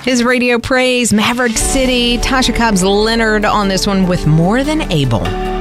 His radio praise, Maverick City. Tasha Cobbs Leonard on this one with More Than Able.